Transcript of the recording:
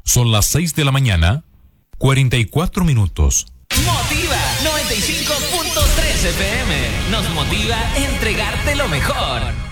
Son las 6 de la mañana, 44 minutos. Motiva 95.3 FM. Nos motiva a entregarte lo mejor.